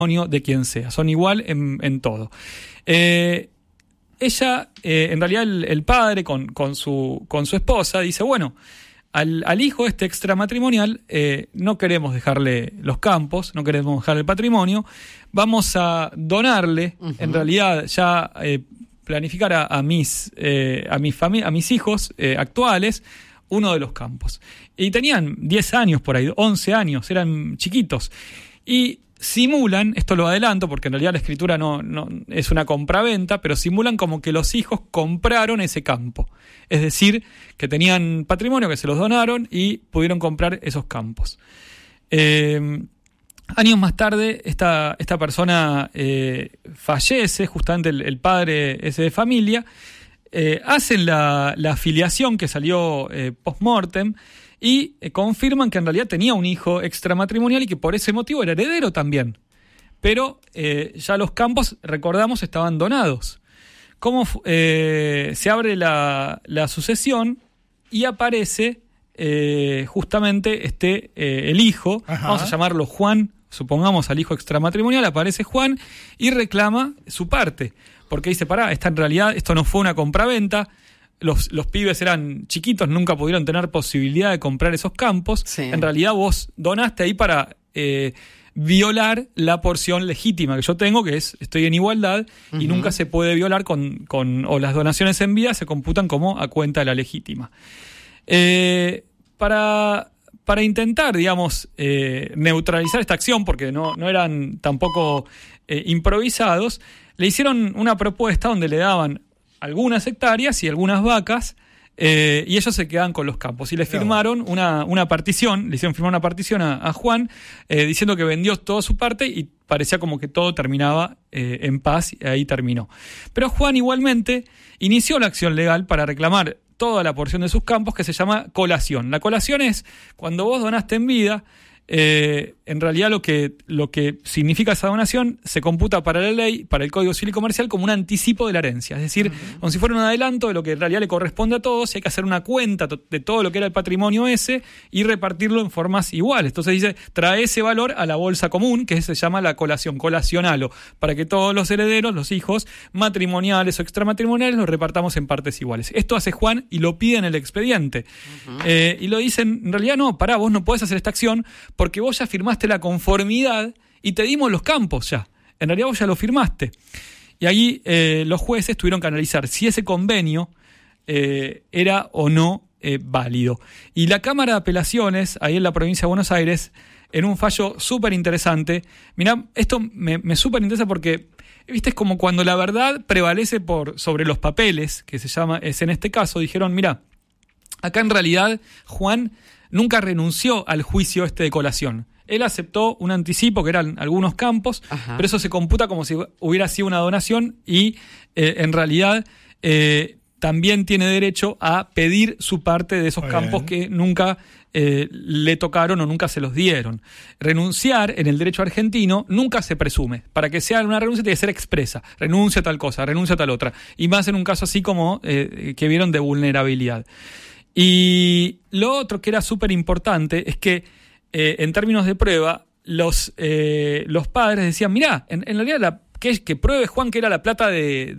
de quien sea, son igual en todo. Ella, en realidad el padre con su esposa dice, bueno, al hijo extramatrimonial no queremos dejarle los campos, no queremos dejarle el patrimonio, vamos a donarle, en realidad ya planificar a mis hijos actuales uno de los campos. Y tenían 10 años por ahí, 11 años, eran chiquitos. Y simulan, esto lo adelanto porque en realidad la escritura no es una compraventa, pero simulan como que los hijos compraron ese campo. Es decir, que tenían patrimonio, que se los donaron y pudieron comprar esos campos. Años más tarde, esta persona fallece, justamente el padre ese de familia, hacen la afiliación que salió post-mortem, y confirman que en realidad tenía un hijo extramatrimonial y que por ese motivo era heredero también. Pero ya los campos, recordamos, estaban donados. ¿Cómo se abre la sucesión y aparece justamente el hijo? Ajá. Vamos a llamarlo Juan, supongamos al hijo extramatrimonial, aparece Juan y reclama su parte. Porque dice, en realidad esto no fue una compraventa. Los pibes eran chiquitos, nunca pudieron tener posibilidad de comprar esos campos. Sí. En realidad vos donaste ahí para violar la porción legítima que yo tengo, que es, estoy en igualdad, y nunca se puede violar o las donaciones en vida se computan como a cuenta de la legítima. Para intentar, digamos, neutralizar esta acción, porque no eran tampoco improvisados, le hicieron una propuesta donde le daban algunas hectáreas y algunas vacas, y ellos se quedan con los campos. Y le firmaron una partición, le hicieron firmar una partición a Juan, diciendo que vendió toda su parte y parecía como que todo terminaba en paz, y ahí terminó. Pero Juan igualmente inició la acción legal para reclamar toda la porción de sus campos, que se llama colación. La colación es cuando vos donaste en vida. En realidad lo que significa esa donación se computa para la ley, para el Código Civil y Comercial, como un anticipo de la herencia. Es decir, como si fuera un adelanto de lo que en realidad le corresponde a todos, y hay que hacer una cuenta de todo lo que era el patrimonio ese y repartirlo en formas iguales. Entonces dice, trae ese valor a la bolsa común, que se llama la colación, colacionalo, para que todos los herederos, los hijos matrimoniales o extramatrimoniales, los repartamos en partes iguales. Esto hace Juan y lo pide en el expediente. Y lo dicen, en realidad no, vos no podés hacer esta acción porque vos ya firmaste la conformidad y te dimos los campos ya. En realidad vos ya lo firmaste. Y ahí los jueces tuvieron que analizar si ese convenio era o no válido. Y la Cámara de Apelaciones, ahí en la provincia de Buenos Aires, en un fallo súper interesante, mirá, esto me súper interesa porque, viste, es como cuando la verdad prevalece sobre los papeles, que es en este caso, dijeron, mirá, acá en realidad Juan nunca renunció al juicio de colación. Él aceptó un anticipo, que eran algunos campos, pero eso se computa como si hubiera sido una donación y en realidad también tiene derecho a pedir su parte de esos campos que nunca le tocaron o nunca se los dieron. Renunciar en el derecho argentino nunca se presume. Para que sea una renuncia tiene que ser expresa. Renuncia a tal cosa, renuncia a tal otra. Y más en un caso así como que vieron de vulnerabilidad. Y lo otro que era súper importante es que en términos de prueba los padres decían, mirá, en realidad que pruebe Juan que era la plata de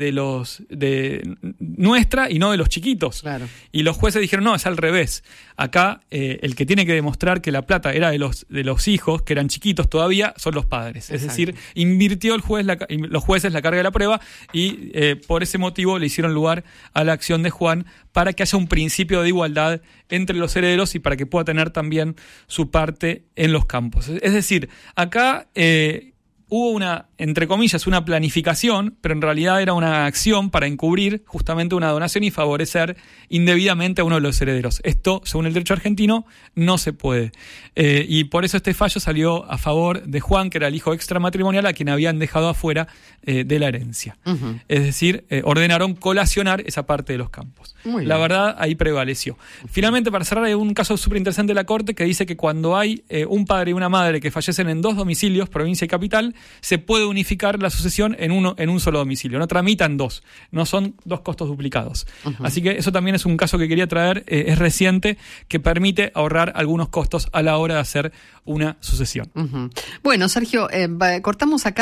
nuestra y no de los chiquitos. Claro. Y los jueces dijeron, no, es al revés. Acá el que tiene que demostrar que la plata era de los hijos, que eran chiquitos todavía, son los padres. Exacto. Es decir, invirtió los jueces la carga de la prueba y por ese motivo le hicieron lugar a la acción de Juan para que haya un principio de igualdad entre los herederos y para que pueda tener también su parte en los campos. Es decir, acá hubo entre comillas, una planificación, pero en realidad era una acción para encubrir justamente una donación y favorecer indebidamente a uno de los herederos. Esto, según el derecho argentino, no se puede. Y por eso este fallo salió a favor de Juan, que era el hijo extramatrimonial a quien habían dejado afuera de la herencia. Es decir, ordenaron colacionar esa parte de los campos. La verdad, ahí prevaleció. Finalmente, para cerrar, hay un caso súper interesante de la Corte que dice que cuando hay un padre y una madre que fallecen en 2 domicilios, provincia y capital, se puede unificar la sucesión en un solo domicilio. No tramitan dos, no son dos costos duplicados. Uh-huh. Así que eso también es un caso que quería traer, es reciente, que permite ahorrar algunos costos a la hora de hacer una sucesión. Uh-huh. Bueno, Sergio, cortamos acá.